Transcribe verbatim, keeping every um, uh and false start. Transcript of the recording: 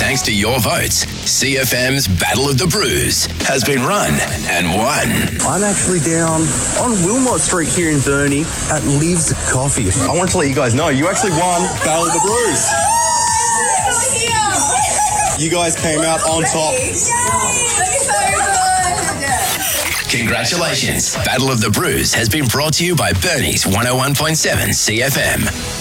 thanks to your votes, C F M's Battle of the Brews has been run and won. I'm actually down on Wilmot Street here in Burnie at Liv's Coffee. I want to let you guys know, you actually won Battle of the Brews. You guys came out on top. Congratulations. Battle of the Brews has been brought to you by Burnie's one oh one point seven C F M.